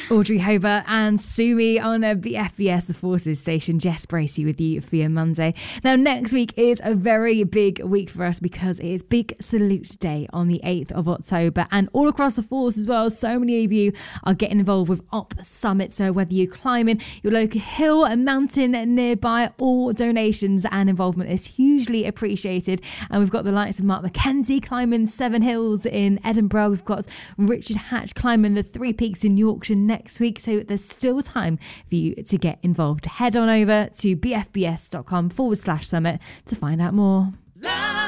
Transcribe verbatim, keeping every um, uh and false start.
Audrey Hobart and Sumi on a B F B S The Forces station. Jess Bracey with you for your Monday. Now, next week is a very big week for us because it is Big Salute Day on the eighth of October, and all across the force as well. So many of you are getting involved with Op Summit. So whether you're climbing your local hill, a mountain nearby, all donations and involvement is hugely appreciated. And we've got the likes of Mark McKenzie climbing Seven Hills in Edinburgh. We've got Richard Hatch climbing the Three Peaks in Yorkshire next week. So there's still time for you to get involved. Head on over to bfbs.com forward slash summit to find out more. Love.